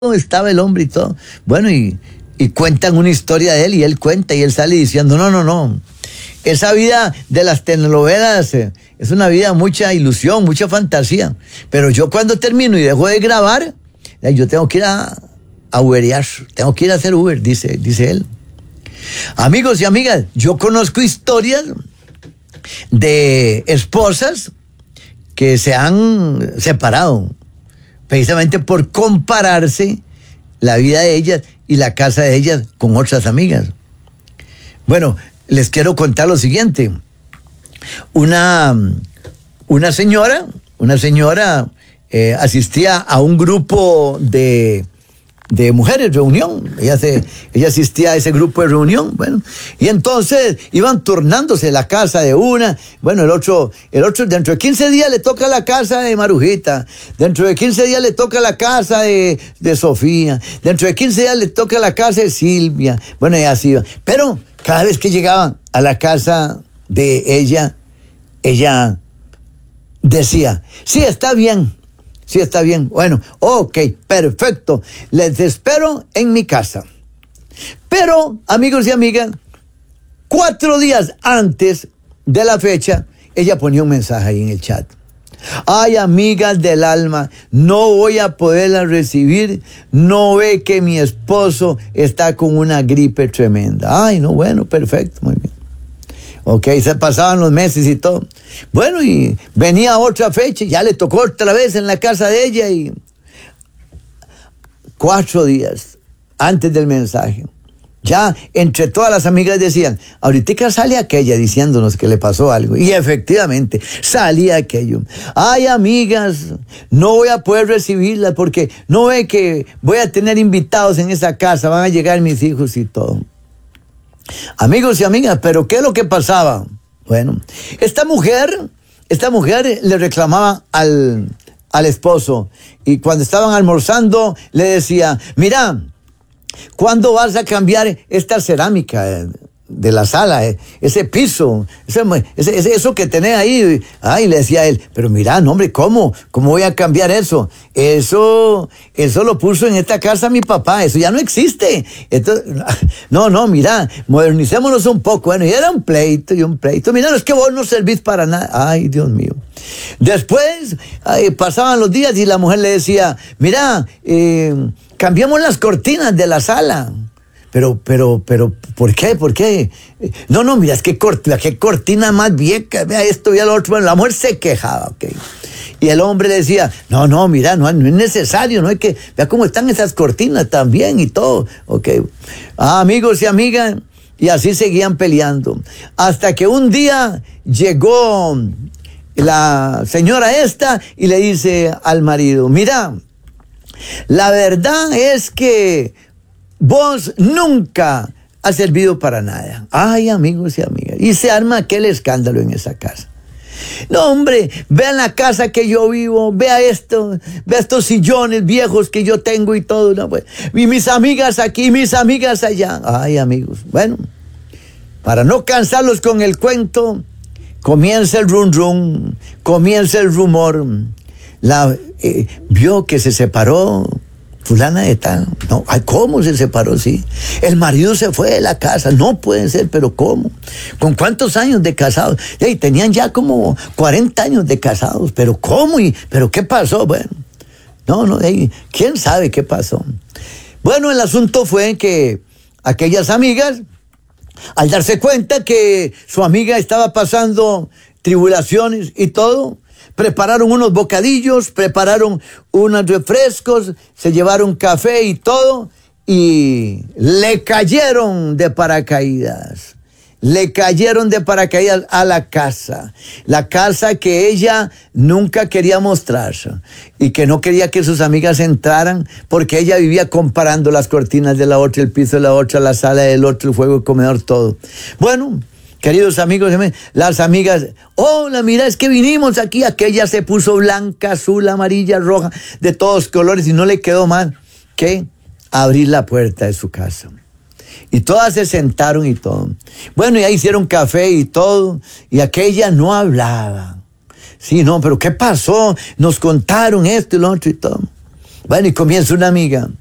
estaba el hombre y todo. Bueno, y cuentan una historia de él, y él cuenta, y él sale diciendo, no. Esa vida de las telenovelas es una vida mucha ilusión, mucha fantasía. Pero yo cuando termino y dejo de grabar, yo tengo que ir a uberear, tengo que ir a hacer Uber, dice él. Amigos y amigas, yo conozco historias de esposas que se han separado precisamente por compararse la vida de ellas y la casa de ellas con otras amigas. Bueno, les quiero contar lo siguiente. Una señora asistía a un grupo de mujeres, reunión. Ella asistía a ese grupo de reunión, bueno, y entonces iban turnándose la casa de una, bueno, el otro, dentro de 15 días le toca la casa de Marujita, dentro de 15 días le toca la casa de Sofía, dentro de 15 días le toca la casa de Silvia, bueno, y así iba. Pero cada vez que llegaban a la casa de ella decía, sí, está bien. Bueno, ok, perfecto. Les espero en mi casa. Pero, amigos y amigas, 4 días antes de la fecha, ella ponía un mensaje ahí en el chat. Ay, amigas del alma, no voy a poderla recibir. No ve que mi esposo está con una gripe tremenda. Ay, no, bueno, perfecto, muy bien. Ok, se pasaban los meses y todo. Bueno, y venía otra fecha, ya le tocó otra vez en la casa de ella, y 4 días antes del mensaje, ya entre todas las amigas decían, ahorita sale aquella diciéndonos que le pasó algo. Y efectivamente, salía aquello. Ay, amigas, no voy a poder recibirla porque no ve que voy a tener invitados en esa casa, van a llegar mis hijos y todo. Amigos y amigas, pero ¿qué es lo que pasaba? Bueno, esta mujer le reclamaba al esposo, y cuando estaban almorzando le decía, mira, ¿cuándo vas a cambiar esta cerámica de la sala, ese piso, eso que tenés ahí? Ay, le decía él, pero mira, no, hombre, ¿cómo voy a cambiar eso? Eso lo puso en esta casa mi papá, eso ya no existe. No, mira, modernicémonos un poco. Bueno, y era un pleito. Mira, no, es que vos no servís para nada. Ay, Dios mío. Después pasaban los días y la mujer le decía, mira, cambiamos las cortinas de la sala. Pero, ¿por qué? No, mira, es que qué cortina más vieja, vea esto y lo otro. Bueno, la mujer se quejaba, ok. Y el hombre le decía, no, mira, no es necesario, no hay que, vea cómo están esas cortinas también y todo, ok. Amigos y amigas, y así seguían peleando. Hasta que un día llegó la señora esta y le dice al marido, mira, la verdad es que vos nunca has servido para nada. Ay, amigos y amigas. Y se arma aquel escándalo en esa casa. No, hombre, vean la casa que yo vivo, vea estos sillones viejos que yo tengo y todo. No, pues, y mis amigas aquí, mis amigas allá. Ay, amigos. Bueno, para no cansarlos con el cuento, comienza el rum, comienza el rumor. Vio que se separó fulana de tal. No, ay, ¿cómo se separó? Sí. El marido se fue de la casa. No puede ser, pero ¿cómo? ¿Con cuántos años de casados? Hey, tenían ya como 40 años de casados. ¿Pero cómo? ¿Pero qué pasó? Bueno, no, ¿quién sabe qué pasó? Bueno, el asunto fue que aquellas amigas, al darse cuenta que su amiga estaba pasando tribulaciones y todo, prepararon unos bocadillos, prepararon unos refrescos, se llevaron café y todo, y le cayeron de paracaídas. A la casa que ella nunca quería mostrar y que no quería que sus amigas entraran, porque ella vivía comparando las cortinas de la otra, el piso de la otra, la sala del otro, el fuego, el comedor, todo. Bueno, queridos amigos, las amigas, hola, mira, es que vinimos aquí, aquella se puso blanca, azul, amarilla, roja, de todos colores, y no le quedó mal que abrir la puerta de su casa. Y todas se sentaron y todo. Bueno, y ahí hicieron café y todo, y aquella no hablaba. Sí, no, pero ¿qué pasó? Nos contaron esto y lo otro y todo. Bueno, y comienza una amiga.